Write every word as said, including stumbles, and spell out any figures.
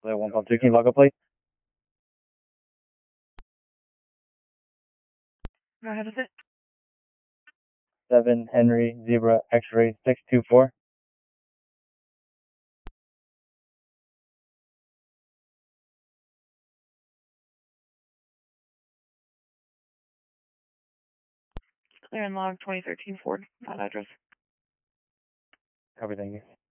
Clear one point two, can you log up, please? Go ahead with it. seven Henry Zebra X-ray six two four. Clear and log twenty thirteen Ford, that address. Copy, thank you.